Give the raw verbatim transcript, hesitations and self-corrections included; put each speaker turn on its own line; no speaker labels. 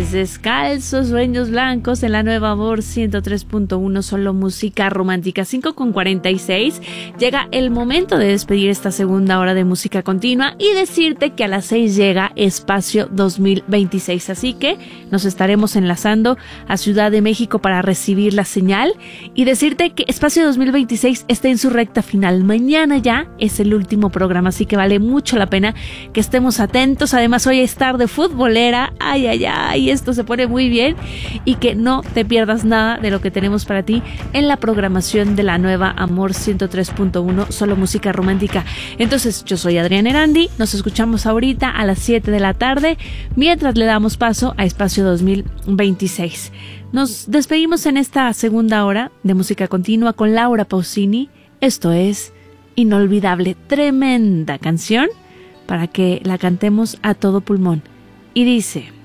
Pies Descalzos, Sueños Blancos en la Nueva Amor ciento tres punto uno, solo música romántica. Cinco con cuarenta y seis, llega el momento de despedir esta segunda hora de música continua y decirte que a las seis llega Espacio dos mil veintiséis, así que nos estaremos enlazando a Ciudad de México para recibir la señal y decirte que Espacio dos mil veintiséis está en su recta final. Mañana ya es el último programa, así que vale mucho la pena que estemos atentos. Además, hoy es tarde futbolera, ay, ay, ay, esto se pone muy bien, y que no te pierdas nada de lo que tenemos para ti en la programación de la Nueva Amor ciento tres punto uno, solo música romántica. Entonces, yo soy Adriana Erandi, nos escuchamos ahorita a las siete de la tarde, mientras le damos paso a Espacio dos mil veintiséis. Nos despedimos en esta segunda hora de música continua con Laura Pausini. Esto es Inolvidable, tremenda canción para que la cantemos a todo pulmón. Y dice...